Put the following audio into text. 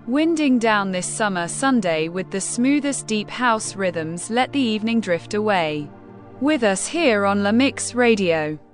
Winding down this summer Sunday with the smoothest deep house rhythms, let the evening drift away with us here on La Mix Radio.